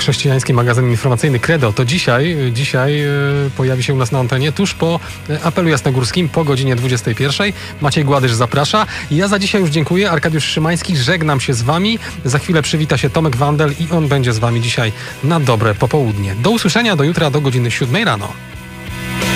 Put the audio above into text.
chrześcijański magazyn informacyjny Credo, to dzisiaj pojawi się u nas na antenie tuż po apelu jasnogórskim po godzinie 21. Maciej Gładysz zaprasza. Ja za dzisiaj już dziękuję. Arkadiusz Szymański, żegnam się z wami. Za chwilę przywita się Tomek Wandel i on będzie z wami dzisiaj na dobre popołudnie. Do usłyszenia do jutra do godziny 7 rano.